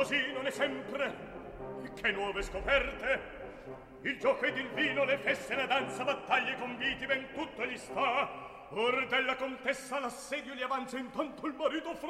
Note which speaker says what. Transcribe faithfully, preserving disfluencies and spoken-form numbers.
Speaker 1: così non è sempre. Che nuove scoperte? Il gioco ed il vino, le feste, la danza, battaglie, conviti, ben tutto gli sta. Or della contessa l'assedio gli avanza, intanto il marito